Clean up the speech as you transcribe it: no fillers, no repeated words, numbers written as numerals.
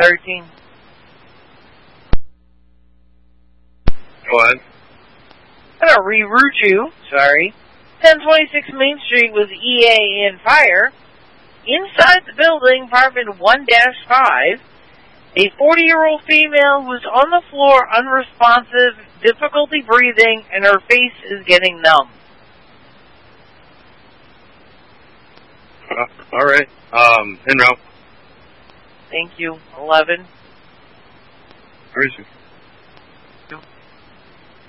13. Go ahead. I'm going to reroute you. Sorry. 1026 Main Street was EA in fire. Inside the building, apartment 1-5, a 40-year-old female was on the floor, unresponsive, difficulty breathing, and her face is getting numb. All right. En route. Thank you. 11. Where is he?